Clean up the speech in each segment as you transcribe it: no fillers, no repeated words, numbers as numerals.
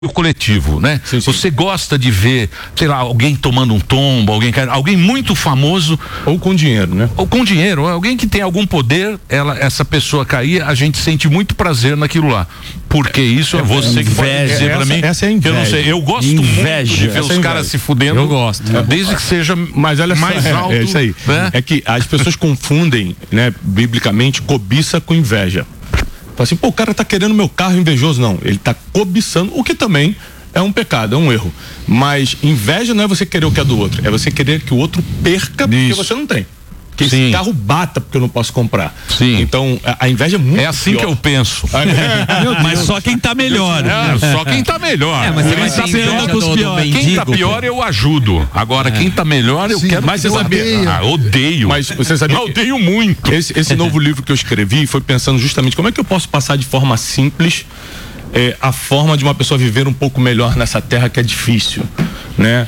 coletivo, né? Sim. Você gosta de ver, sei lá, alguém tomando um tombo, alguém muito famoso. Ou com dinheiro, né? Ou com dinheiro, alguém que tem algum poder, essa pessoa cair, a gente sente muito prazer naquilo lá. Porque isso é você que pode dizer pra mim. Essa é inveja. Eu não sei, eu gosto muito de ver os caras se fudendo. Eu gosto. Desde que seja mais alto. É isso aí. Né? É que as pessoas confundem, né, biblicamente, cobiça com inveja. Fala assim, pô, o cara tá querendo meu carro, invejoso. Não, ele tá cobiçando, o que também é um pecado, é um erro. Mas inveja não é você querer o que é do outro, é você querer que o outro perca porque você não tem. Que esse carro bata porque eu não posso comprar. Sim. Então, a inveja é muito É assim pior. que eu penso. Mas só quem tá melhor. Só quem tá melhor. Mas você quem tá pior eu ajudo. Agora, quem tá melhor eu quero. Mas você sabia? Odeio. Mas você sabia? Odeio muito. Esse novo livro que eu escrevi foi pensando justamente como é que eu posso passar de forma simples a forma de uma pessoa viver um pouco melhor nessa terra que é difícil, né?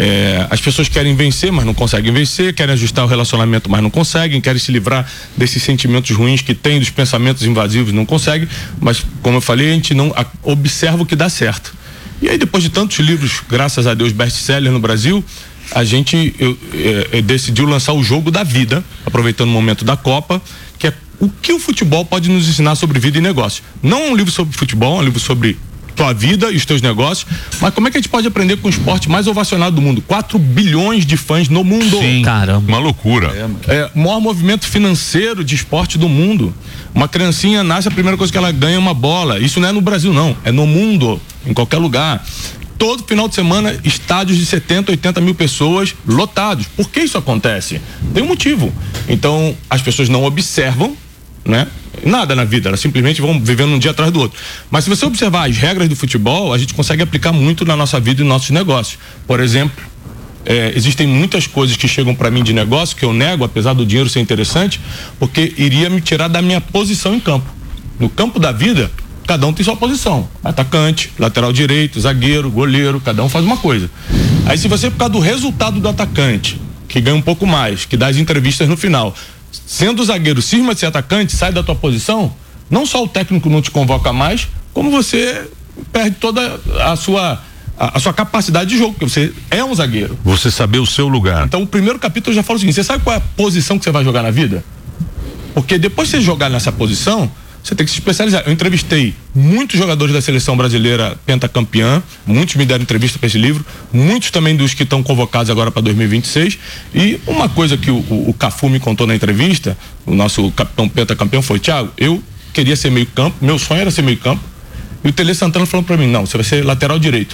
As pessoas querem vencer, mas não conseguem vencer, querem ajustar o relacionamento, mas não conseguem, querem se livrar desses sentimentos ruins que tem, dos pensamentos invasivos, não conseguem, mas como eu falei, a gente não observa o que dá certo. E aí, depois de tantos livros, graças a Deus, best-seller no Brasil, a gente decidiu lançar o Jogo da Vida, aproveitando o momento da Copa, que é o que o futebol pode nos ensinar sobre vida e negócio. Não é um livro sobre futebol, é um livro sobre tua vida e os teus negócios, mas como é que a gente pode aprender com o esporte mais ovacionado do mundo? 4 bilhões de fãs no mundo. Sim, caramba. Uma loucura. Maior movimento financeiro de esporte do mundo. Uma criancinha nasce, a primeira coisa que ela ganha é uma bola. Isso não é no Brasil, não. É no mundo, em qualquer lugar. Todo final de semana, estádios de 70, 80 mil pessoas lotados. Por que isso acontece? Tem um motivo. Então, as pessoas não observam, né? Nada na vida, elas simplesmente vão vivendo um dia atrás do outro. Mas se você observar as regras do futebol, a gente consegue aplicar muito na nossa vida e nos nossos negócios. Por exemplo, existem muitas coisas que chegam para mim de negócio que eu nego, apesar do dinheiro ser interessante, porque iria me tirar da minha posição em campo. No campo da vida, cada um tem sua posição. Atacante, lateral direito, zagueiro, goleiro, cada um faz uma coisa. Aí se você, por causa do resultado do atacante, que ganha um pouco mais, que dá as entrevistas no final, sendo zagueiro, cisma de ser atacante, sai da tua posição, não só o técnico não te convoca mais, como você perde toda a sua capacidade de jogo, porque você é um zagueiro. Você saber o seu lugar. Então o primeiro capítulo já fala o seguinte: você sabe qual é a posição que você vai jogar na vida? Porque depois de você jogar nessa posição, você tem que se especializar. Eu entrevistei muitos jogadores da seleção brasileira pentacampeã, muitos me deram entrevista para esse livro, muitos também dos que estão convocados agora para 2026. E uma coisa que o Cafu me contou na entrevista, o nosso capitão pentacampeão, foi: Thiago, eu queria ser meio campo, meu sonho era ser meio campo, e o Tele Santana falou para mim: não, você vai ser lateral direito.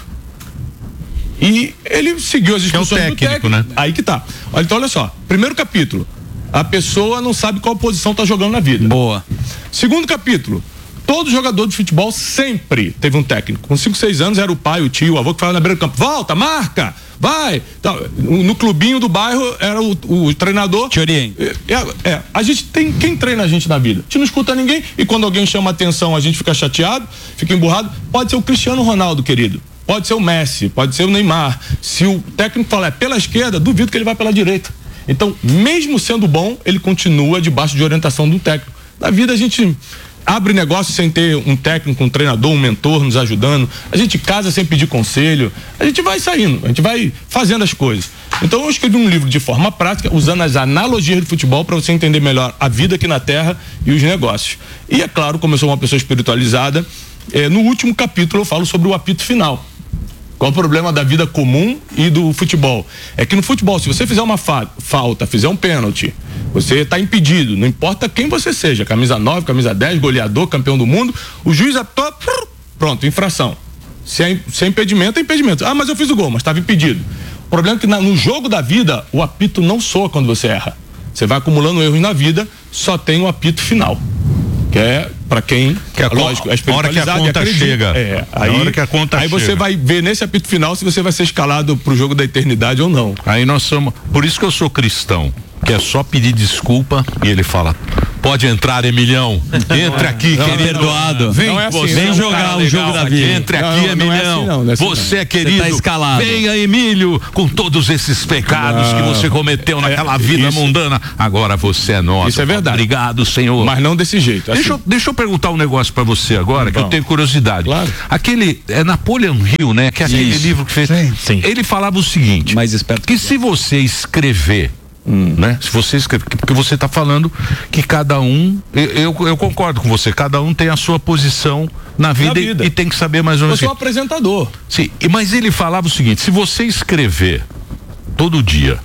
E ele seguiu as instruções do técnico, né? Aí que tá. Então olha só, primeiro capítulo, a pessoa não sabe qual posição tá jogando na vida. Boa. Segundo capítulo, todo jogador de futebol sempre teve um técnico. Com 5, 6 anos era o pai, o tio, o avô que falava na beira do campo: volta, marca, vai. Então, no clubinho do bairro era o treinador. Te orienta. A gente tem quem treina a gente na vida. A gente não escuta ninguém, e quando alguém chama atenção a gente fica chateado, fica emburrado. Pode ser o Cristiano Ronaldo, querido. Pode ser o Messi, pode ser o Neymar. Se o técnico falar pela esquerda, duvido que ele vai pela direita. Então, mesmo sendo bom, ele continua debaixo de orientação do técnico. Na vida a gente abre negócio sem ter um técnico, um treinador, um mentor nos ajudando. A gente casa sem pedir conselho. A gente vai saindo, a gente vai fazendo as coisas. Então eu escrevi um livro de forma prática, usando as analogias do futebol para você entender melhor a vida aqui na Terra e os negócios. E é claro, como eu sou uma pessoa espiritualizada, no último capítulo eu falo sobre o apito final. Qual o problema da vida comum e do futebol? É que no futebol, se você fizer uma falta, fizer um pênalti, você está impedido, não importa quem você seja, camisa 9, camisa 10, goleador, campeão do mundo, o juiz apitou, pronto, infração. Se é impedimento, é impedimento. Ah, mas eu fiz o gol, mas estava impedido. O problema é que no jogo da vida, o apito não soa quando você erra. Você vai acumulando erros na vida, só tem o apito final. Que é para quem, lógico, é espiritualizado. A hora que a conta chega. Aí, a hora que a conta aí chega. você vai ver nesse apito final se você vai ser escalado pro jogo da eternidade ou não. Aí nós somos, por isso que eu sou cristão, que é só pedir desculpa, e ele fala: Pode entrar, Emilhão. Entre aqui, querido. Perdoado. Vem, assim, vem jogar o jogo da vida. Entre aqui, Emilhão. Você é querido. Tá escalado. Venha, Emílio, com todos esses pecados que você cometeu naquela vida mundana. Agora você é nosso. Isso é verdade. Obrigado, Senhor. Mas não desse jeito. Assim. Deixa eu perguntar um negócio pra você agora, que eu tenho curiosidade. Claro. Aquele, Napoleon Hill, né? Que é aquele livro que fez. Sim. Ele falava o seguinte. Mais esperto que se você escrever, né? Se você escrever, porque você está falando que cada um, eu concordo com você, cada um tem a sua posição na vida. E tem que saber mais ou menos. Eu sou um apresentador. Sim, mas ele falava o seguinte: se você escrever todo dia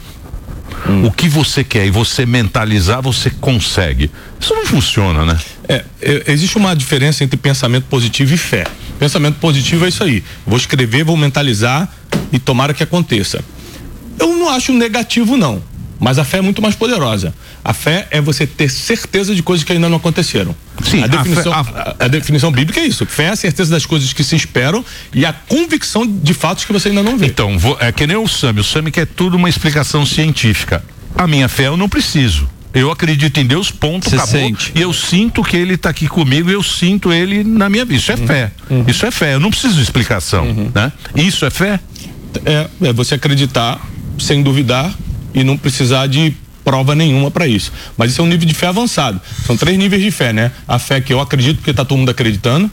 o que você quer e você mentalizar, você consegue. Isso não funciona, né? Existe uma diferença entre pensamento positivo e fé. Pensamento positivo é isso aí. Vou escrever, vou mentalizar e tomara que aconteça. Eu não acho negativo, não. Mas a fé é muito mais poderosa. A fé é você ter certeza de coisas que ainda não aconteceram. Sim, a definição bíblica é isso. Fé é a certeza das coisas que se esperam e a convicção de fatos que você ainda não vê. Então, é que nem o Sami quer tudo uma explicação científica. A minha fé eu não preciso. Eu acredito em Deus, ponto, Você acabou. sente. E eu sinto que ele está aqui comigo e eu sinto ele na minha vida. Isso é fé. Isso é fé. Eu não preciso de explicação, né? Isso é fé? É você acreditar sem duvidar e não precisar de prova nenhuma para isso. Mas isso é um nível de fé avançado. São 3 níveis de fé, né? A fé que eu acredito porque tá todo mundo acreditando.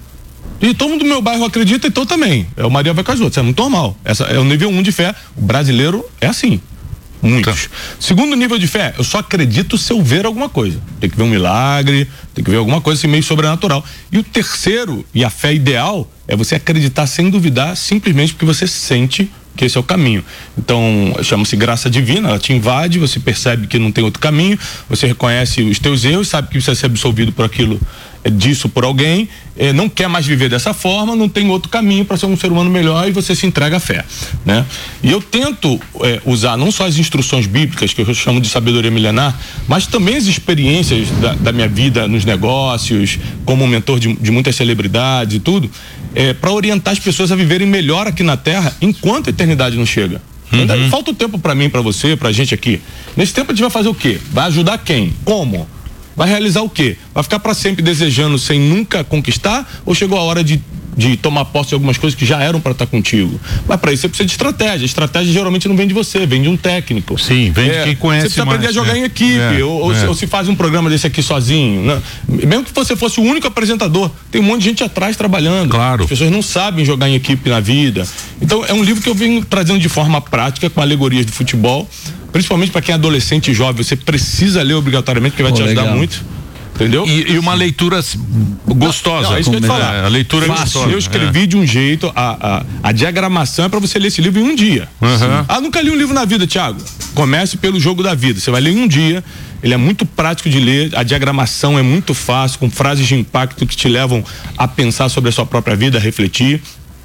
E todo mundo do meu bairro acredita, então também. O Maria vai com as outras, é muito normal. Essa é o nível 1 de fé. O brasileiro é assim. Muitos. Segundo nível de fé, eu só acredito se eu ver alguma coisa. Tem que ver um milagre, tem que ver alguma coisa assim meio sobrenatural. E o terceiro, e a fé ideal, é você acreditar sem duvidar, simplesmente porque você sente que esse é o caminho. Então, chama-se graça divina, ela te invade, você percebe que não tem outro caminho, você reconhece os teus erros, sabe que você vai ser absolvido por aquilo, disso por alguém, não quer mais viver dessa forma, não tem outro caminho para ser um ser humano melhor e você se entrega à fé, né? E eu tento usar não só as instruções bíblicas, que eu chamo de sabedoria milenar, mas também as experiências da minha vida nos negócios, como mentor de muitas celebridades e tudo, para orientar as pessoas a viverem melhor aqui na Terra enquanto a eternidade não chega. Falta o tempo para mim, para você, pra gente aqui. Nesse tempo a gente vai fazer o quê? Vai ajudar quem? Como? Vai realizar o quê? Vai ficar para sempre desejando sem nunca conquistar? Ou chegou a hora de tomar posse de algumas coisas que já eram para estar contigo? Mas para isso você precisa de estratégia. A estratégia geralmente não vem de você, vem de um técnico. Sim, vem de quem conhece. Você precisa aprender a jogar em equipe, ou se faz um programa desse aqui sozinho, né? Mesmo que você fosse o único apresentador, tem um monte de gente atrás trabalhando. Claro. As pessoas não sabem jogar em equipe na vida. Então é um livro que eu venho trazendo de forma prática, com alegorias de futebol, principalmente para quem é adolescente e jovem. Você precisa ler obrigatoriamente, porque vai te ajudar muito. Entendeu? E uma leitura gostosa. Não, é isso que eu ia te falar. A leitura fácil. gostosa. Eu escrevi de um jeito, a diagramação é para você ler esse livro em um dia. Nunca li um livro na vida, Thiago. Comece pelo jogo da vida. Você vai ler em um dia. Ele é muito prático de ler, a diagramação é muito fácil, com frases de impacto que te levam a pensar sobre a sua própria vida, a refletir.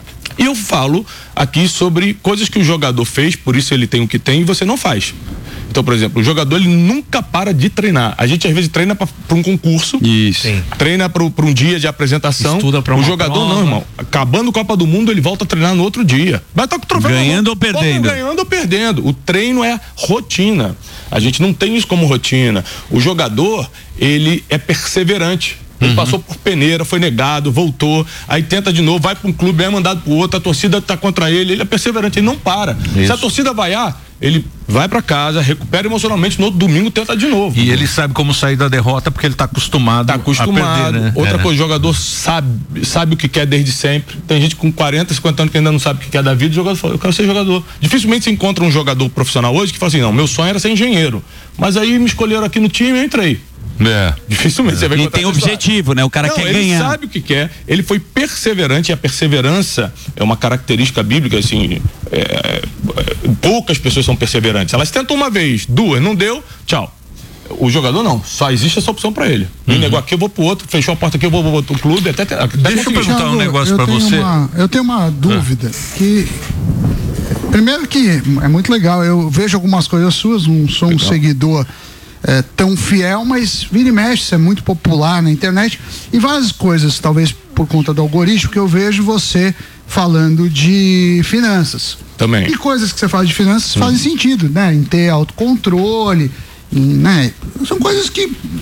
E eu falo aqui sobre coisas que o jogador fez, por isso ele tem o que tem e você não faz. Então, por exemplo, o jogador ele nunca para de treinar. A gente às vezes treina para um concurso, treina para um dia de apresentação. Estuda pra uma o jogador prova. Não, irmão. Acabando a Copa do Mundo, ele volta a treinar no outro dia. Vai estar com o troféu. Ganhando ou perdendo? Ganhando ou perdendo. O treino é rotina. A gente não tem isso como rotina. O jogador, ele é perseverante. Ele passou por peneira, foi negado, voltou, aí tenta de novo, vai para um clube, é mandado pro outro, a torcida tá contra ele é perseverante, ele não para. Isso. Se a torcida vaiar, ele vai para casa, recupera emocionalmente, no outro domingo tenta de novo. E ele sabe como sair da derrota porque ele tá acostumado a perder, né? Outra coisa, o jogador sabe o que quer desde sempre. Tem gente com 40, 50 anos que ainda não sabe o que quer da vida, o jogador fala, eu quero ser jogador. Dificilmente se encontra um jogador profissional hoje que fala assim, não, meu sonho era ser engenheiro, mas aí me escolheram aqui no time e eu entrei. Dificilmente você vai encontrar. E tem objetivo, né? O cara quer ganhar. Ele sabe o que quer, ele foi perseverante, e a perseverança é uma característica bíblica, assim, poucas pessoas são perseverantes. Elas tentam uma vez, duas, não deu, tchau. O jogador não, só existe essa opção pra ele. Me negou aqui, eu vou pro outro, fechou a porta aqui, eu vou pro outro clube, até deixa eu perguntar um negócio pra você. Eu tenho uma dúvida, que primeiro que é muito legal, eu vejo algumas coisas suas, não sou um seguidor tão fiel, mas vira e mexe, isso é muito popular na internet, e várias coisas, talvez por conta do algoritmo, que eu vejo você falando de finanças. Também. E coisas que você fala de finanças fazem sentido, né? Em ter autocontrole, né? São coisas que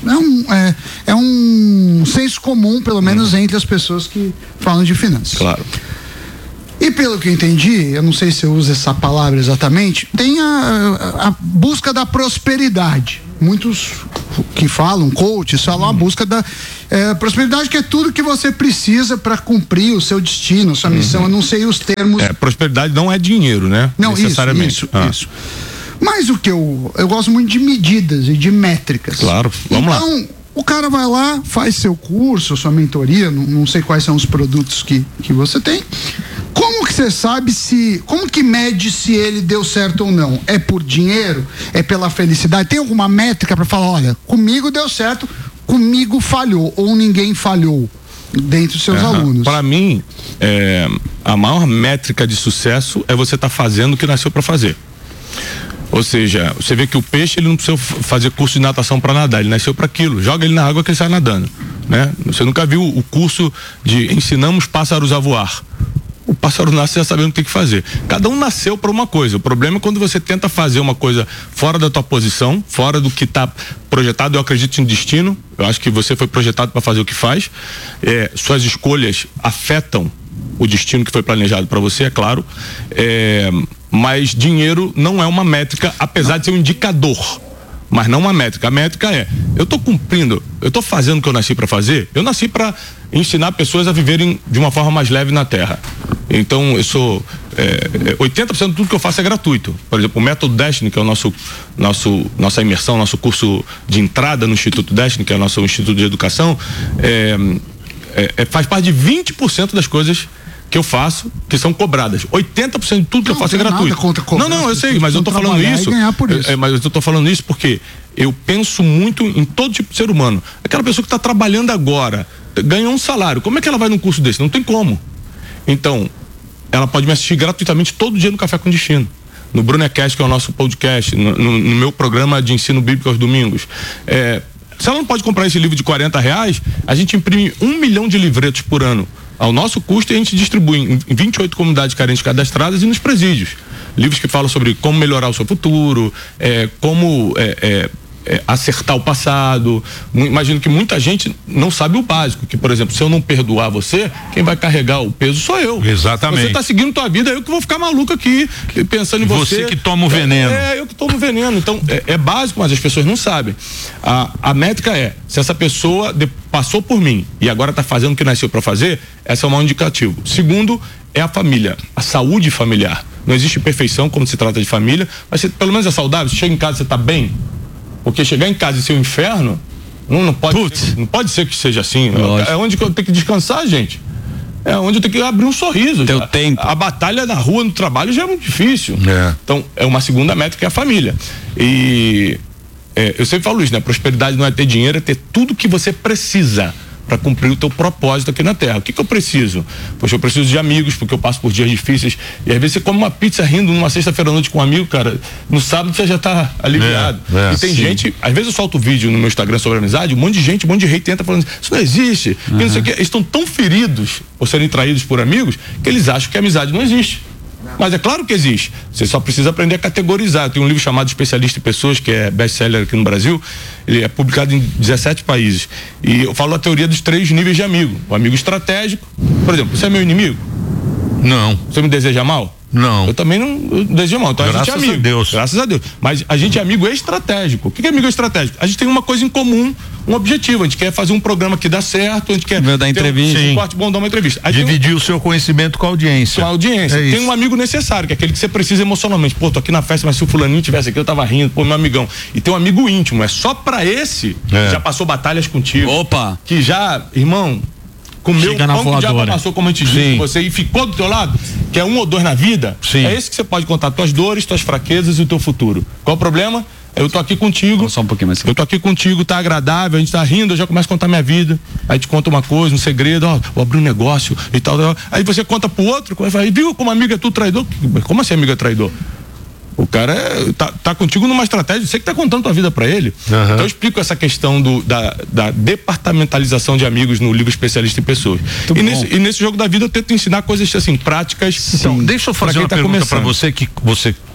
É um senso comum, pelo menos entre as pessoas que falam de finanças. Claro. E pelo que eu entendi, eu não sei se eu uso essa palavra exatamente, tem a busca da prosperidade. Muitos que falam, coaches, falam a busca da prosperidade, que é tudo que você precisa para cumprir o seu destino, a sua missão. Eu não sei os termos. Prosperidade não é dinheiro, né? Não, necessariamente. Isso. Mas o que eu gosto muito de medidas e de métricas. Claro, vamos lá. Então, o cara vai lá, faz seu curso, sua mentoria, não sei quais são os produtos que você tem. Como que você sabe como que mede se ele deu certo ou não? É por dinheiro? É pela felicidade? Tem alguma métrica para falar, olha, comigo deu certo, comigo falhou, ou ninguém falhou dentre os seus alunos? Para mim, a maior métrica de sucesso é você estar fazendo o que nasceu para fazer. Ou seja, você vê que o peixe, ele não precisa fazer curso de natação para nadar, ele nasceu para aquilo, joga ele na água que ele sai nadando, né? Você nunca viu o curso de ensinamos pássaros a voar. O pássaro nasce já sabendo o que tem que fazer. Cada um nasceu para uma coisa. O problema é quando você tenta fazer uma coisa fora da tua posição, fora do que está projetado. Eu acredito em destino. Eu acho que você foi projetado para fazer o que faz. Suas escolhas afetam o destino que foi planejado para você, é claro. Mas dinheiro não é uma métrica, apesar de ser um indicador. Mas não uma métrica. A métrica eu estou cumprindo, eu estou fazendo o que eu nasci para fazer. Eu nasci para ensinar pessoas a viverem de uma forma mais leve na Terra. Então, eu sou 80% de tudo que eu faço é gratuito. Por exemplo, o Método Destiny, que é o nossa imersão, nosso curso de entrada no Instituto Destiny, que é o nosso Instituto de Educação, faz parte de 20% das coisas que eu faço, que são cobradas. 80% de tudo que eu faço é gratuito. Não, eu sei, mas eu tô falando isso. Mas eu tô falando isso porque eu penso muito em todo tipo de ser humano. Aquela pessoa que está trabalhando agora, ganha um salário, como é que ela vai num curso desse? Não tem como. Então, ela pode me assistir gratuitamente todo dia no Café com Destino. No Brunecast, que é o nosso podcast, no meu programa de ensino bíblico aos domingos. Se ela não pode comprar esse livro de R$40, a gente imprime 1 milhão de livretos por ano ao nosso custo e a gente distribui em 28 comunidades carentes cadastradas e nos presídios. Livros que falam sobre como melhorar o seu futuro, como acertar o passado. Imagino que muita gente não sabe o básico, que, por exemplo, se eu não perdoar você, quem vai carregar o peso sou eu. Exatamente. Você está seguindo tua vida, eu que vou ficar maluco aqui, pensando em você. Você que toma o veneno. Eu que tomo o veneno. Então, é básico, mas as pessoas não sabem. A métrica se essa pessoa passou por mim e agora está fazendo o que nasceu para fazer, esse é o maior indicativo. Segundo, é a família, a saúde familiar. Não existe perfeição quando se trata de família, mas você, pelo menos é saudável, você chega em casa, você está bem. Porque chegar em casa e ser um inferno, não pode ser que seja assim. É onde que eu tenho que descansar, gente. É onde eu tenho que abrir um sorriso. Tempo. A batalha na rua, no trabalho, já é muito difícil. Então, é uma segunda métrica, que é a família. E eu sempre falo isso, né? Prosperidade não é ter dinheiro, é ter tudo que você precisa para cumprir o teu propósito aqui na Terra. O que eu preciso? Poxa, eu preciso de amigos, porque eu passo por dias difíceis, e às vezes você come uma pizza rindo numa sexta-feira à noite com um amigo, cara, no sábado você já tá aliviado. E tem gente, às vezes eu solto vídeo no meu Instagram sobre amizade, um monte de gente, um monte de rei tenta falando, isso não existe, que não sei o quê. Eles estão tão feridos por serem traídos por amigos, que eles acham que a amizade não existe. Mas é claro que existe. Você só precisa aprender a categorizar. Tem um livro chamado Especialista em Pessoas, que é best-seller aqui no Brasil. Ele é publicado em 17 países. E eu falo a teoria dos 3 níveis de amigo. O amigo estratégico. Por exemplo, você é meu inimigo? Não. Você me deseja mal? Não. Eu também não desejo mal. Então a gente é amigo. Graças a Deus. Mas a gente é amigo estratégico. O que é amigo estratégico? A gente tem uma coisa em comum, um objetivo. A gente quer fazer um programa que dá certo, a gente quer dar entrevista. Um corte bom, dar uma entrevista. Dividir o seu conhecimento com a audiência. Com a audiência. Tem um amigo necessário, que é aquele que você precisa emocionalmente. Pô, tô aqui na festa, mas se o fulaninho tivesse aqui, eu tava rindo, pô, meu amigão. E tem um amigo íntimo, é só pra esse que já passou batalhas contigo. Opa! Que já, irmão, comeu o pão que já passou, como a gente disse, você e ficou do teu lado, que é 1 ou 2 na vida. É esse que você pode contar tuas dores, tuas fraquezas e o teu futuro. Qual o problema? Eu tô aqui contigo. Só um pouquinho mais. Eu tô aqui contigo, tá agradável, a gente tá rindo, eu já começo a contar minha vida. Aí te conta uma coisa, um segredo, vou abrir um negócio e tal. Aí você conta pro outro, aí viu como amigo é tu traidor? Como assim amigo é traidor? O cara tá contigo numa estratégia, você que tá contando tua vida pra ele. Então eu explico essa questão da departamentalização de amigos no livro Especialista em Pessoas. E nesse jogo da vida eu tento ensinar coisas assim, práticas. Então, deixa eu fazer uma pergunta pra você que você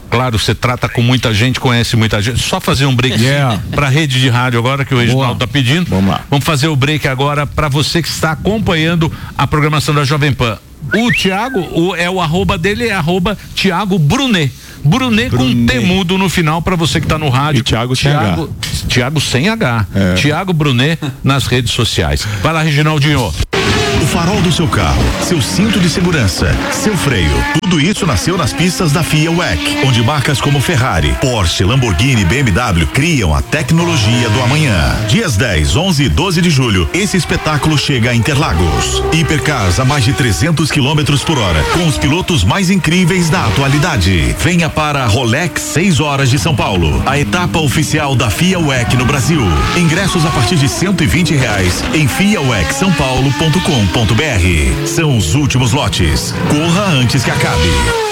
Claro, você trata com muita gente, conhece muita gente. Só fazer um break para a rede de rádio agora, que o Reginaldo tá pedindo. Vamos lá. Vamos fazer o break agora para você que está acompanhando a programação da Jovem Pan. O Thiago, o arroba dele é @Thiago Brunet. Brunet com T mudo no final para você que está no rádio. E Thiago sem H. Thiago Brunet nas redes sociais. Vai lá, Reginaldinho. O farol do seu carro, seu cinto de segurança, seu freio, tudo isso nasceu nas pistas da FIA WEC, onde marcas como Ferrari, Porsche, Lamborghini e BMW criam a tecnologia do amanhã. Dias 10, 11 e 12 de julho, esse espetáculo chega a Interlagos. Hipercars a mais de 300 km por hora, com os pilotos mais incríveis da atualidade. Venha para a Rolex 6 horas de São Paulo, a etapa oficial da FIA WEC no Brasil. Ingressos a partir de R$120 em fiawecsaopaulo.com.br. São os últimos lotes. Corra antes que acabe.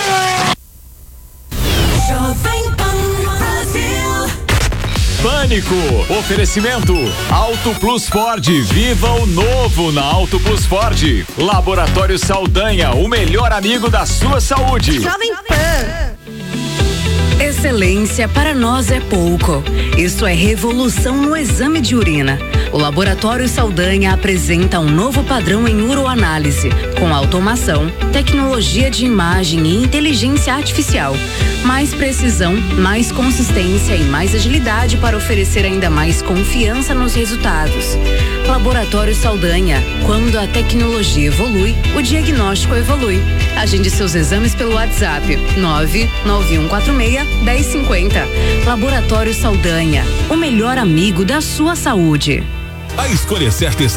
Pânico, oferecimento Auto Plus Ford, viva o novo na Auto Plus Ford. Laboratório Saldanha, o melhor amigo da sua saúde. Jovem Pan. Excelência para nós é pouco. Isso é revolução no exame de urina. O Laboratório Saldanha apresenta um novo padrão em uroanálise, com automação, tecnologia de imagem e inteligência artificial. Mais precisão, mais consistência e mais agilidade para oferecer ainda mais confiança nos resultados. Laboratório Saldanha. Quando a tecnologia evolui, o diagnóstico evolui. Agende seus exames pelo WhatsApp 99146-1050. Laboratório Saldanha, o melhor amigo da sua saúde. A escolha certa está